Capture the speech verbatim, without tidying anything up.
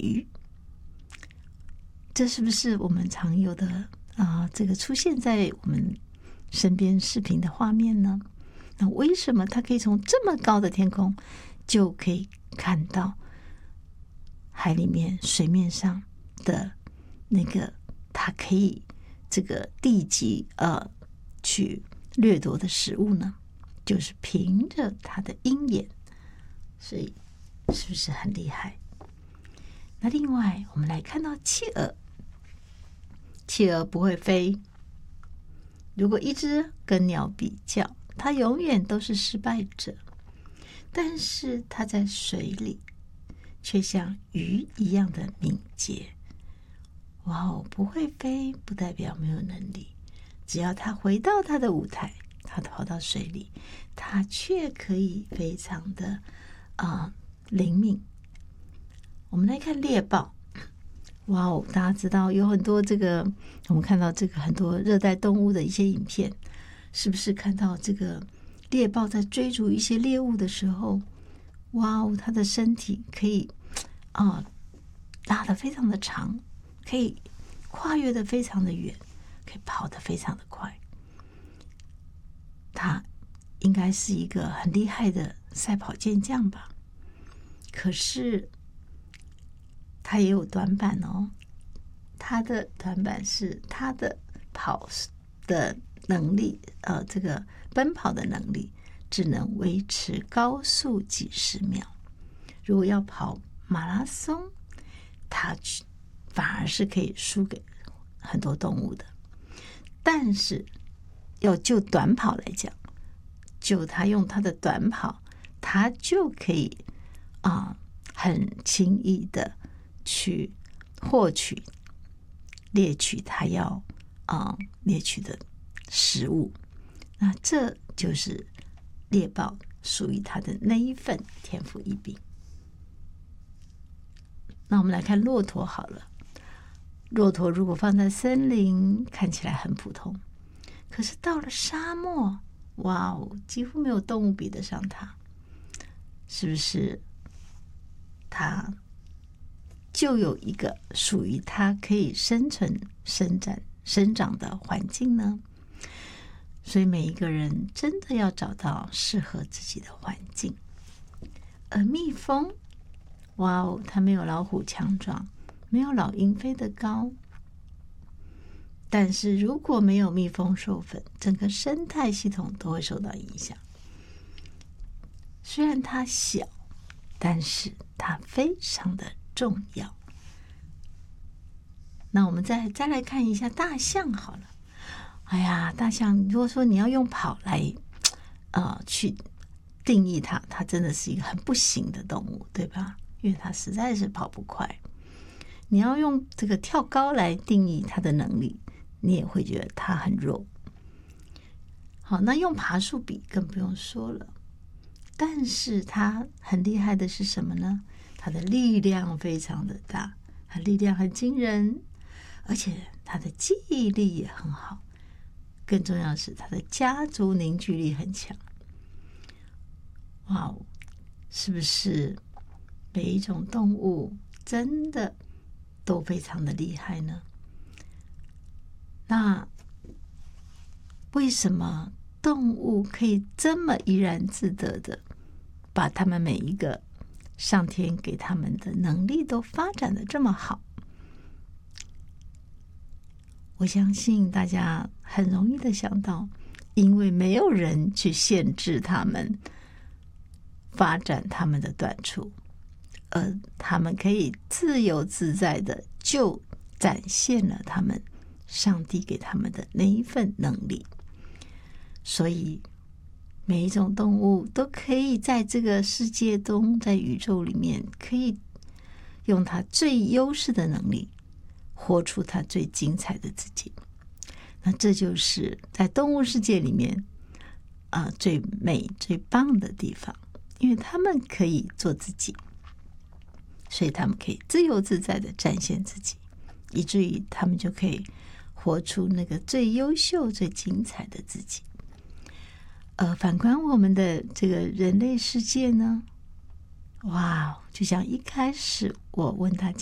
鱼。这是不是我们常有的啊、呃？这个出现在我们身边视频的画面呢？那为什么它可以从这么高的天空就可以看到海里面水面上的那个它可以这个地级呃去掠夺的食物呢？就是凭着它的鹰眼，所以是不是很厉害？那另外我们来看到企鹅，企鹅不会飞。如果一只跟鸟比较，它永远都是失败者。但是它在水里却像鱼一样的敏捷。哇哦，不会飞不代表没有能力，只要它回到它的舞台，它跑到水里，它却可以非常的啊、呃、灵敏。我们来看猎豹。哇哦，大家知道有很多这个，我们看到这个很多热带动物的一些影片，是不是看到这个猎豹在追逐一些猎物的时候，哇哦，它的身体可以啊、呃、拉得非常的长，可以跨越得非常的远，可以跑得非常的快。它应该是一个很厉害的赛跑健将吧？可是他也有短板哦，他的短板是他的跑的能力，呃，这个奔跑的能力只能维持高速几十秒。如果要跑马拉松，他反而是可以输给很多动物的。但是要就短跑来讲，就他用他的短跑，他就可以啊、呃，很轻易的去获取猎取他要啊、呃、猎取的食物。那这就是猎豹属于他的那一份天赋异禀。那我们来看骆驼好了。骆驼如果放在森林，看起来很普通，可是到了沙漠，哇哦，几乎没有动物比得上它。是不是它就有一个属于它可以生存、生长、生长的环境呢？所以每一个人真的要找到适合自己的环境。而蜜蜂，哇哦，它没有老虎强壮，没有老鹰飞得高。但是如果没有蜜蜂授粉，整个生态系统都会受到影响。虽然它小，但是它非常的重要。那我们再再来看一下大象好了。哎呀，大象，如果说你要用跑来呃去定义它，它真的是一个很不行的动物，对吧？因为它实在是跑不快。你要用这个跳高来定义它的能力，你也会觉得它很弱。好，那用爬树比更不用说了。但是它很厉害的是什么呢？它的力量非常的大，它力量很惊人，而且它的记忆力也很好。更重要的是，它的家族凝聚力很强。哇哦，是不是每一种动物真的都非常的厉害呢？那为什么动物可以这么怡然自得的把他们每一个上天给他们的能力都发展的这么好？我相信大家很容易的想到，因为没有人去限制他们发展他们的短处，而他们可以自由自在的就展现了他们上帝给他们的那一份能力。所以每一种动物都可以在这个世界中，在宇宙里面，可以用它最优势的能力活出它最精彩的自己。那这就是在动物世界里面啊、呃、最美最棒的地方，因为他们可以做自己，所以他们可以自由自在的展现自己，以至于他们就可以活出那个最优秀最精彩的自己。呃，反观我们的这个人类世界呢，哇，就像一开始我问大家